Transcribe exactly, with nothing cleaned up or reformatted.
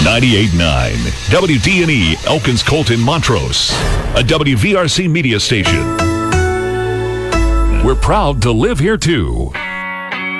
ninety-eight point nine W D N E Elkins Colton Montrose, a W V R C media station. We're proud to live here too.